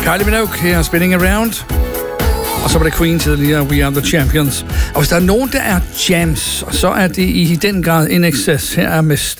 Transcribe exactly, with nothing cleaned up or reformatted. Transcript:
Kylie Minogue her, Spinning Around. Og så var det Queen tidligere, We Are The Champions. Og hvis der er nogen, der er jams, så er det i den grad In Excess. Her er mister